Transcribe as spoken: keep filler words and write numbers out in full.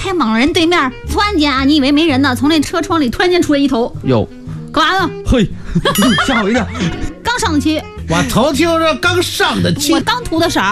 在盲人对面，突然间啊，你以为没人呢，从那车窗里突然间出来一头， 哟， 干嘛呢？ 嘿，吓我一跳。 刚上去， 我头听着刚上的气我刚涂的色儿。